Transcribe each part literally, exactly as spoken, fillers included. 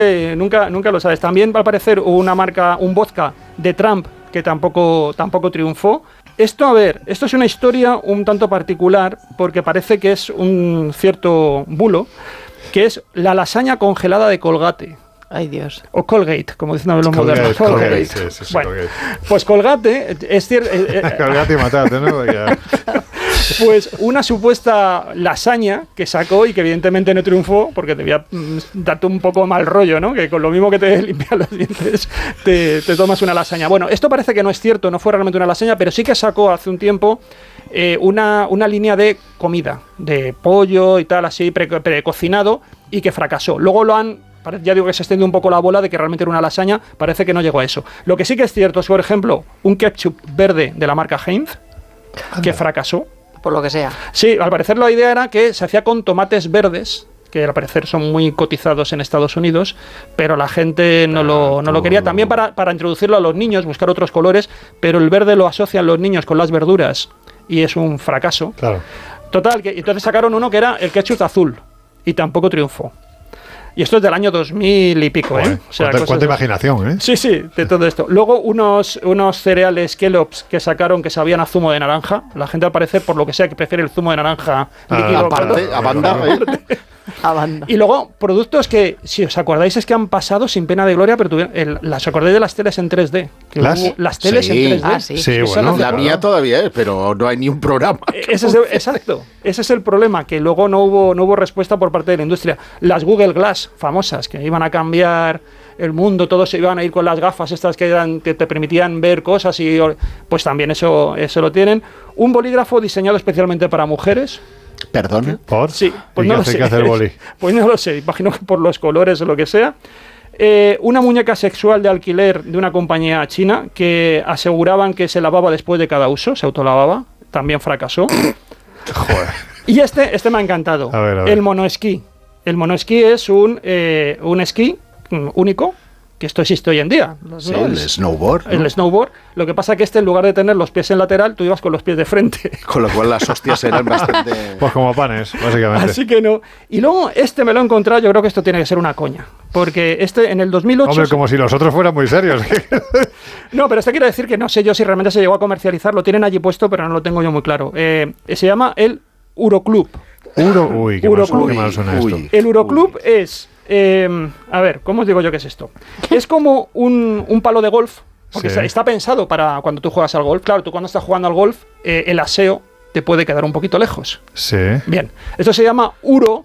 Eh, nunca, nunca lo sabes. También va a aparecer una marca, un vodka de Trump que tampoco, tampoco triunfó. Esto, a ver, esto es una historia un tanto particular porque parece que es un cierto bulo, que es la lasaña congelada de Colgate. Ay, Dios. O Colgate, como dicen los modernos. Colgate, Colgate. Sí, sí, sí, bueno, Colgate. Pues Colgate es cierto. Eh, eh, Colgate y matate, ¿no? Ya. Pues una supuesta lasaña que sacó y que evidentemente no triunfó porque debía mm, darte un poco mal rollo, ¿no? Que con lo mismo que te limpian los dientes te, te tomas una lasaña. Bueno, esto parece que no es cierto, no fue realmente una lasaña, pero sí que sacó hace un tiempo eh, una, una línea de comida, de pollo y tal, así pre, precocinado, y que fracasó. Luego lo han... Ya digo que se extendió un poco la bola de que realmente era una lasaña, parece que no llegó a eso. Lo que sí que es cierto es, por ejemplo, un ketchup verde de la marca Heinz, que fracasó. Por lo que sea. Sí, al parecer la idea era que se hacía con tomates verdes, que al parecer son muy cotizados en Estados Unidos, pero la gente no lo, no lo quería. También para, para introducirlo a los niños, buscar otros colores, pero el verde lo asocian los niños con las verduras y es un fracaso. Claro. Total, que entonces sacaron uno que era el ketchup azul y tampoco triunfó. Y esto es del año dos mil y pico, ¿eh? Joder, O sea, cuánta, cuánta imaginación, ¿eh? Sí, sí, de todo esto. Luego unos, unos cereales Kellogg's que sacaron que sabían a zumo de naranja. La gente al parecer, por lo que sea, que prefiere el zumo de naranja Ah, líquido. Aparte, claro. a banda, ¿eh? A banda. Y luego, productos que, si os acordáis, es que han pasado sin pena de gloria, pero tuvieron, el, las acordáis de las teles en tres D. Que ¿Las? hubo las teles Sí. en tres D. Ah, sí. Sí, Eso bueno. no- La mía todavía es, pero no hay ni un programa. Ese es el- exacto, ese es el problema, que luego no hubo, no hubo respuesta por parte de la industria. Las Google Glass famosas, que iban a cambiar el mundo, todos se iban a ir con las gafas estas que, eran, que te permitían ver cosas, y pues también eso, eso lo tienen. Un bolígrafo diseñado especialmente para mujeres. Perdón. ¿Por? Sí, pues ¿Y no qué lo hace, sé. qué hace el boli? Pues no lo sé, imagino que por los colores o lo que sea. Eh, una muñeca sexual de alquiler de una compañía china que aseguraban que se lavaba después de cada uso, se autolavaba, también fracasó. Joder. Y este, este me ha encantado, A ver, a ver. el monoesquí. El monoesquí es un, eh, un esquí mm, único, que esto existe hoy en día. Sí, ¿no? el snowboard, ¿no? El snowboard. Lo que pasa que este, en lugar de tener los pies en lateral, tú ibas con los pies de frente. Con lo cual las hostias eran bastante... Pues como panes, básicamente. Así que no. Y luego este me lo he encontrado, yo creo que esto tiene que ser una coña. Porque este en el dos mil ocho... Hombre, como si los otros fueran muy serios. No, pero este quiere decir que no sé yo si realmente se llegó a comercializar. Lo tienen allí puesto, pero no lo tengo yo muy claro. Eh, se llama el Uroclub. Uro, uy, qué mal, Uroclub. qué mal suena Uy. esto. El Uroclub es... eh, a ver, ¿cómo os digo yo qué es esto? Es como un, un palo de golf. Porque Sí. está, está pensado para cuando tú juegas al golf. Claro, tú cuando estás jugando al golf, eh, el aseo te puede quedar un poquito lejos. Sí, Bien, esto se llama Uro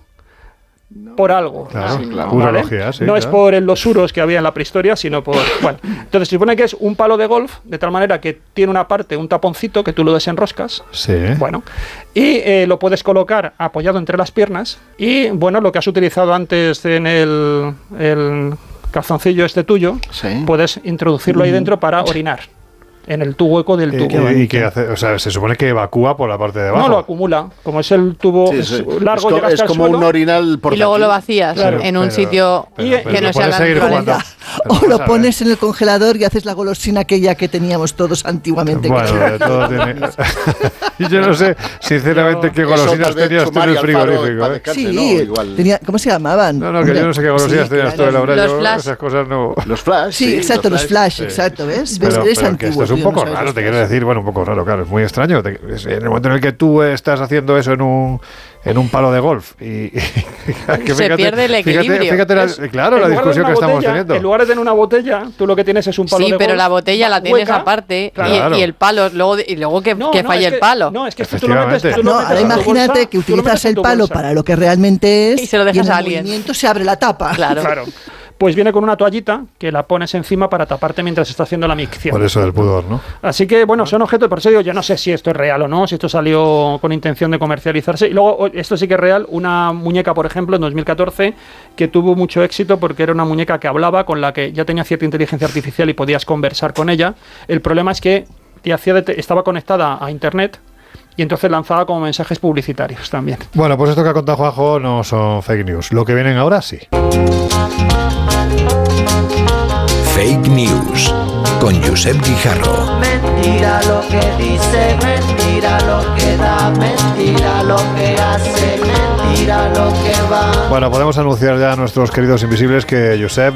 por algo. claro. Sí, claro. ¿Vale? Urología, sí. no es claro. por el- los uros que había en la prehistoria, sino por... Bueno, entonces se supone que es un palo de golf, de tal manera que tiene una parte, un taponcito, que tú lo desenroscas. Sí. Bueno, y eh, lo puedes colocar apoyado entre las piernas. Y bueno, lo que has utilizado antes en el, el calzoncillo este tuyo, Sí. puedes introducirlo ahí dentro para orinar. En el tu hueco del ¿Y, tubo. y- y qué hace? O sea, se supone que evacúa por la parte de abajo. No, lo acumula. Como es el tubo Sí, es sí. largo, es, co- llega es hasta el como suelo. un orinal portátil. Y luego lo vacías Claro, en un pero- sitio pero- Y- pero que no te sea puedes la seguir naturaleza. jugando. O Pero lo vas a pones en el congelador y haces la golosina aquella que teníamos todos antiguamente. Bueno, de todo tiene... Y yo no sé, sinceramente, qué Eso golosinas tal vez tenías tú en Sumari el Alfaro, frigorífico. para ¿eh? descanse, Sí, ¿no? Igual. tenía, ¿cómo se llamaban? No, no, que yo no sé qué golosinas Sí, tenías tú, claro. Laura. Los Yo flash. esas cosas no... Los flash. Sí, exacto, los flash, Sí. exacto, ¿ves? ¿Ves? Pero, Eres pero que antiguo. esto es un tío, no poco sabes raro, los te flash. quiero decir, bueno, un poco raro, claro, es muy extraño. Te- es- en el momento en el que tú estás haciendo eso en un, en un palo de golf y, y- que Se pierde el fíjate, equilibrio. fíjate la- Es- claro, en la lugar de discusión una que estamos botella, teniendo. En lugar de tener una botella, tú lo que tienes es un palo Sí, de pero golf la botella la tienes hueca. aparte y- Claro. y, el palo, luego, de- y luego que, No, que no, falle es el que- palo. No, es que esto tú lo metes, Efectivamente. tú lo No, metes ahora en tu imagínate bolsa, que tú lo metes utilizas en el tu palo bolsa. para lo que realmente es Y se lo dejas en a el alguien. movimiento se abre la tapa. Claro. Claro. Pues viene con una toallita que la pones encima para taparte mientras está haciendo la micción. Por eso del pudor, ¿no? Así que, bueno, son objetos, por eso digo, yo no sé si esto es real o no, si esto salió con intención de comercializarse. Y luego, o- esto sí que es real, una muñeca, por ejemplo, en dos mil catorce, que tuvo mucho éxito porque era una muñeca que hablaba, con la que ya tenía cierta inteligencia artificial y podías conversar con ella. El problema es que te hacía de te- estaba conectada a Internet y entonces lanzaba como mensajes publicitarios también. Bueno, pues esto que ha contado Juanjo no son fake news. Lo que vienen ahora sí. Fake News con con Josep Guijarro. Mentira lo que dice, mentira lo que da, mentira lo que hace, mentira lo que va. Bueno, podemos anunciar ya a nuestros queridos invisibles que Josep